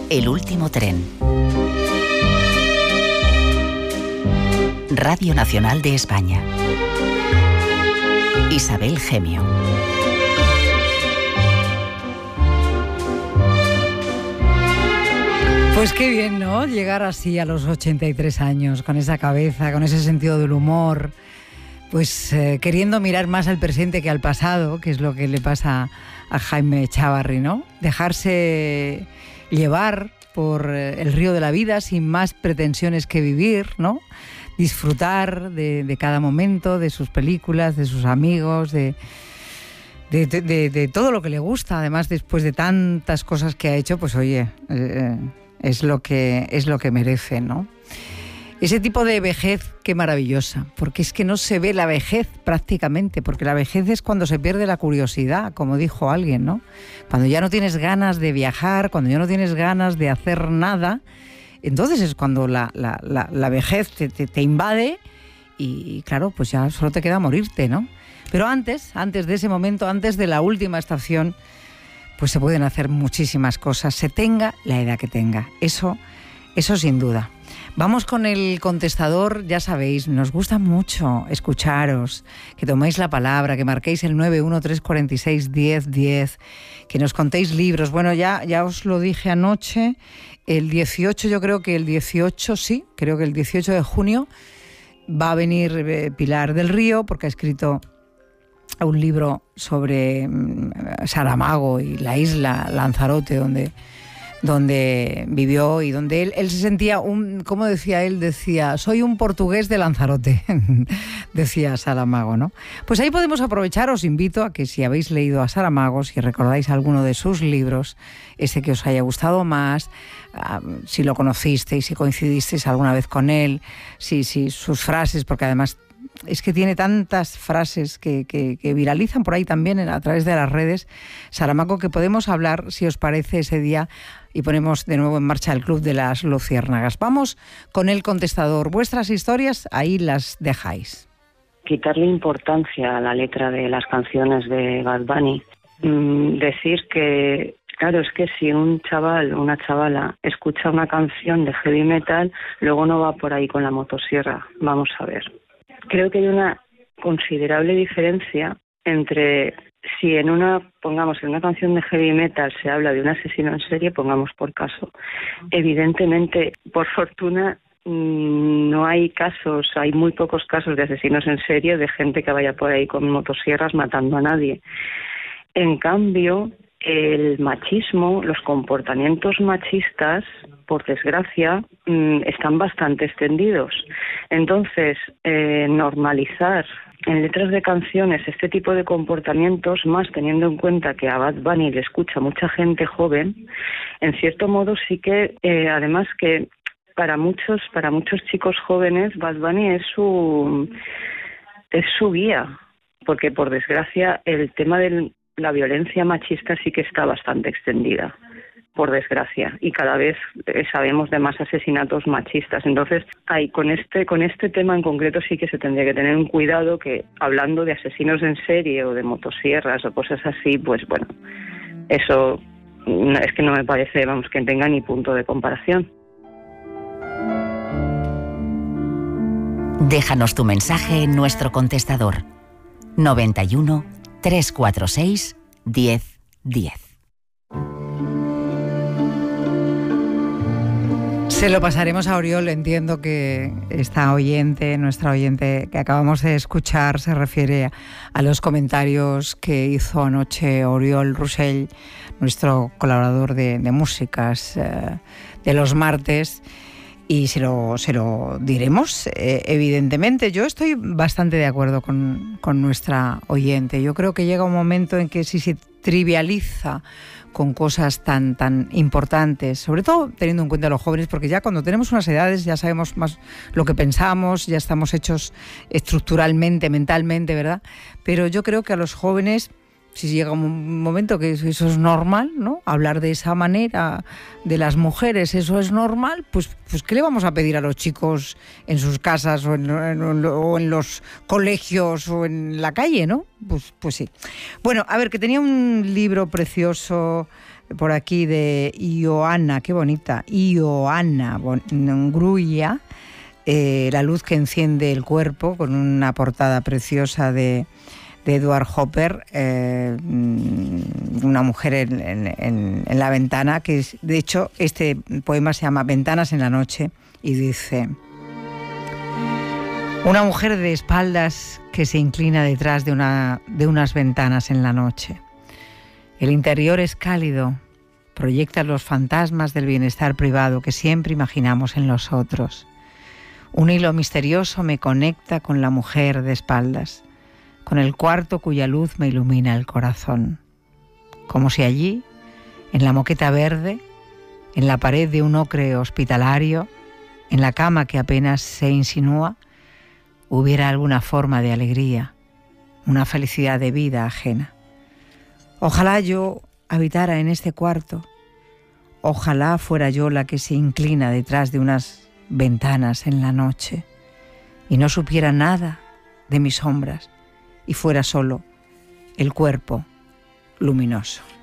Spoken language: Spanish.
El último tren. Radio Nacional de España. Isabel Gemio. Pues qué bien, ¿no? Llegar así a los 83 años, con esa cabeza, con ese sentido del humor, pues queriendo mirar más al presente que al pasado, que es lo que le pasa a Jaime Echavarri, ¿no? Dejarse llevar por el río de la vida sin más pretensiones que vivir, ¿no? Disfrutar de cada momento, de sus películas, de sus amigos, de todo lo que le gusta. Además, después de tantas cosas que ha hecho, pues oye, es lo que merece, ¿no? Ese tipo de vejez, qué maravillosa, porque es que no se ve la vejez prácticamente, porque la vejez es cuando se pierde la curiosidad, como dijo alguien, ¿no? Cuando ya no tienes ganas de viajar, cuando ya no tienes ganas de hacer nada, entonces es cuando la vejez te invade y claro, pues ya solo te queda morirte, ¿no? Pero antes de ese momento, antes de la última estación, pues se pueden hacer muchísimas cosas, se tenga la edad que tenga, eso sin duda. Vamos con el contestador, ya sabéis, nos gusta mucho escucharos, que toméis la palabra, que marquéis el 913461010, que nos contéis libros. Bueno, ya os lo dije anoche, el 18, creo que el 18 de junio va a venir Pilar del Río, porque ha escrito un libro sobre Saramago y la isla Lanzarote, donde vivió y donde él se sentía ¿cómo decía él? Decía, soy un portugués de Lanzarote, decía Saramago, ¿no? Pues ahí podemos aprovechar, os invito a que si habéis leído a Saramago, si recordáis alguno de sus libros, ese que os haya gustado más, si lo conocisteis, si coincidisteis alguna vez con él, si sus frases, porque además es que tiene tantas frases que viralizan por ahí también a través de las redes, Saramago, que podemos hablar, si os parece, ese día y ponemos de nuevo en marcha el Club de las Luciérnagas. Vamos con el contestador. Vuestras historias, ahí las dejáis. Quitarle importancia a la letra de las canciones de Bad Bunny. Decir que, claro, es que si un chaval o una chavala escucha una canción de heavy metal, luego no va por ahí con la motosierra. Vamos a ver. Creo que hay una considerable diferencia entre si en una canción de heavy metal se habla de un asesino en serie, pongamos por caso. Evidentemente, por fortuna, no hay casos, hay muy pocos casos de asesinos en serie, de gente que vaya por ahí con motosierras matando a nadie. En cambio, el machismo, los comportamientos machistas, por desgracia, están bastante extendidos. Entonces, normalizar en letras de canciones este tipo de comportamientos, más teniendo en cuenta que a Bad Bunny le escucha mucha gente joven, en cierto modo sí que, además que para muchos chicos jóvenes, Bad Bunny es su guía, porque por desgracia el tema de la violencia machista sí que está bastante extendida, por desgracia, y cada vez sabemos de más asesinatos machistas. Entonces, con este tema en concreto sí que se tendría que tener un cuidado, que hablando de asesinos en serie o de motosierras o cosas así, pues bueno, eso es que no me parece, que tenga ni punto de comparación. Déjanos tu mensaje en nuestro contestador 91 346 1010. Se lo pasaremos a Oriol. Entiendo que nuestra oyente que acabamos de escuchar, se refiere a los comentarios que hizo anoche Oriol Roussel, nuestro colaborador de músicas de los martes, y se lo diremos, evidentemente. Yo estoy bastante de acuerdo con nuestra oyente. Yo creo que llega un momento en que si se trivializa con cosas tan importantes, sobre todo teniendo en cuenta a los jóvenes, porque ya cuando tenemos unas edades ya sabemos más lo que pensamos, ya estamos hechos estructuralmente, mentalmente, ¿verdad? Pero yo creo que a los jóvenes, si llega un momento que eso es normal, ¿no? Hablar de esa manera de las mujeres, eso es normal, pues ¿qué le vamos a pedir a los chicos en sus casas o en los colegios o en la calle, ¿no? Pues sí. Bueno, a ver, que tenía un libro precioso por aquí de Ioana, qué bonita, Ioana Grulla, La luz que enciende el cuerpo, con una portada preciosa de Edward Hopper, una mujer en la ventana, que es, de hecho, este poema se llama Ventanas en la noche, y dice: una mujer de espaldas que se inclina detrás de unas ventanas en la noche. El interior es cálido, proyecta los fantasmas del bienestar privado que siempre imaginamos en los otros. Un hilo misterioso me conecta con la mujer de espaldas, con el cuarto cuya luz me ilumina el corazón. Como si allí, en la moqueta verde, en la pared de un ocre hospitalario, en la cama que apenas se insinúa, hubiera alguna forma de alegría, una felicidad de vida ajena. Ojalá yo habitara en este cuarto, ojalá fuera yo la que se inclina detrás de unas ventanas en la noche y no supiera nada de mis sombras y fuera solo el cuerpo luminoso.